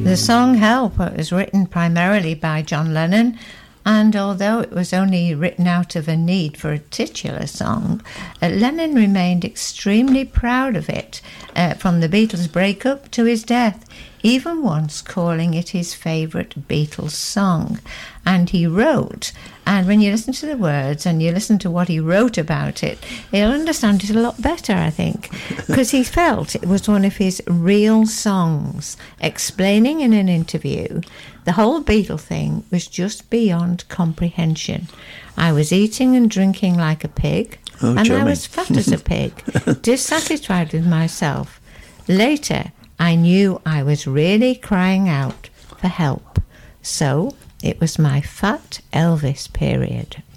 The song Help was written primarily by John Lennon, and although it was only written out of a need for a titular song, Lennon remained extremely proud of it from the Beatles' breakup to his death, even once calling it his favourite Beatles song. And he wrote, and when you listen to the words and you listen to what he wrote about it, you'll understand it a lot better, I think, because he felt it was one of his real songs, explaining in an interview, the whole Beatle thing was just beyond comprehension. I was eating and drinking like a pig, and charming. I was fat as a pig, dissatisfied with myself. Later, I knew I was really crying out for help. So it was my fat Elvis period.